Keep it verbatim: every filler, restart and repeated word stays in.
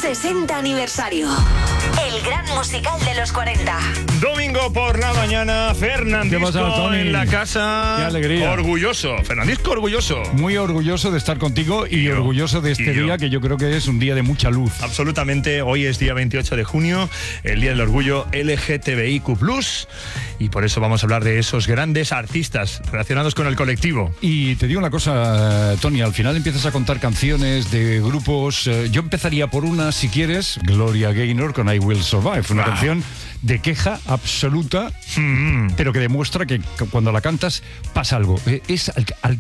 sesenta aniversario. El gran musical de los cuarenta. Domingo por la mañana, Fernandisco Tony? en la casa. Qué alegría. Orgulloso, Fernandisco orgulloso. Muy orgulloso de estar contigo y, Y yo, orgulloso de este y yo. día que yo creo que es un día de mucha luz. Absolutamente, hoy es día veintiocho de junio, el Día del Orgullo L G T B I Q plus, y por eso vamos a hablar de esos grandes artistas relacionados con el colectivo. Y te digo una cosa, Tony, al final empiezas a contar canciones de grupos. eh, yo empezaría por una, si quieres, Gloria Gaynor con I Will Survive, una Ah. canción de queja absoluta, Mm. pero que demuestra que cu- cuando la cantas pasa algo. Eh, Es al, al